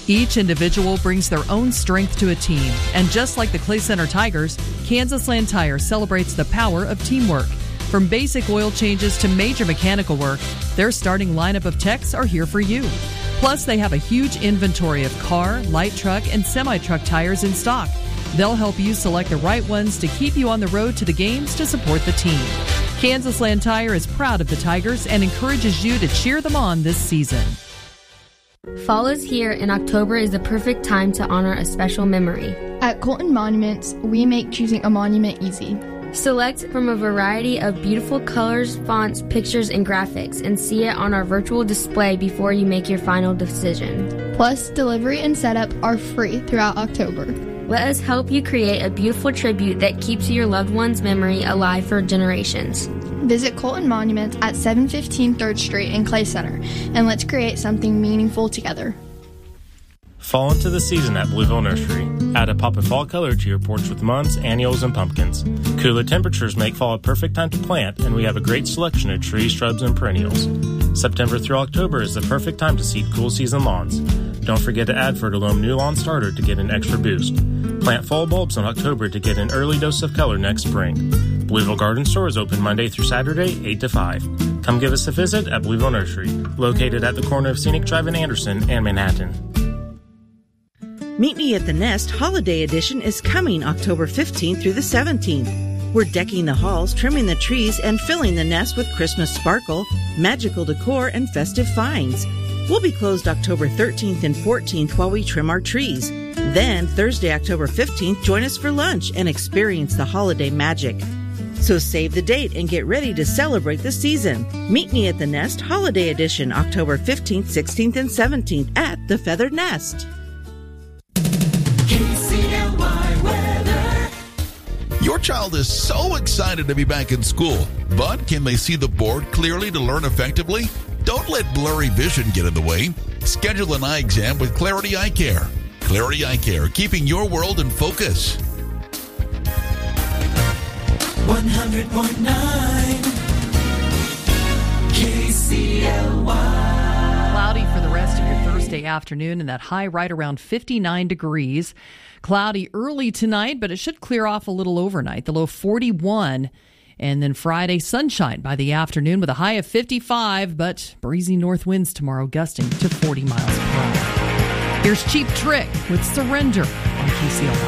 Each individual brings their own strength to a team, and just like the Clay Center Tigers, Kansas Land Tire celebrates the power of teamwork. From basic oil changes to major mechanical work, their starting lineup of techs are here for you. Plus, they have a huge inventory of car, light truck, and semi-truck tires in stock. They'll help you select the right ones to keep you on the road to the games to support the team. Kansas Land Tire is proud of the Tigers and encourages you to cheer them on this season. Fall is here, and October is the perfect time to honor a special memory. At Colton Monuments, we make choosing a monument easy. Select from a variety of beautiful colors, fonts, pictures, and graphics, and see it on our virtual display before you make your final decision. Plus, delivery and setup are free throughout October. Let us help you create a beautiful tribute that keeps your loved one's memory alive for generations. Visit Colton Monuments at 715 3rd Street in Clay Center, and let's create something meaningful together. Fall into the season at Blueville Nursery. Add a pop of fall color to your porch with mums, annuals, and pumpkins. Cooler temperatures make fall a perfect time to plant, and we have a great selection of trees, shrubs, and perennials. September through October is the perfect time to seed cool season lawns. Don't forget to add Fertilome New Lawn Starter to get an extra boost. Plant fall bulbs in October to get an early dose of color next spring. Blueville Garden Store is open Monday through Saturday, 8 to 5. Come give us a visit at Blueville Nursery, located at the corner of Scenic Drive in Anderson and Manhattan. Meet Me at the Nest Holiday Edition is coming October 15th through the 17th. We're decking the halls, trimming the trees, and filling the nest with Christmas sparkle, magical decor, and festive finds. We'll be closed October 13th and 14th while we trim our trees. Then, Thursday, October 15th, join us for lunch and experience the holiday magic. So save the date and get ready to celebrate the season. Meet Me at the Nest Holiday Edition, October 15th, 16th, and 17th at the Feathered Nest. KCLY weather. Your child is so excited to be back in school, but can they see the board clearly to learn effectively? Don't let blurry vision get in the way. Schedule an eye exam with Clarity Eye Care. Clarity Eye Care, keeping your world in focus. 100.9 KCLY. Cloudy for the rest of your Thursday afternoon, and that high right around 59 degrees. Cloudy early tonight, but it should clear off a little overnight. The low 41. And then Friday, sunshine by the afternoon with a high of 55, but breezy north winds tomorrow gusting to 40 miles per hour. Here's Cheap Trick with Surrender on KCLY.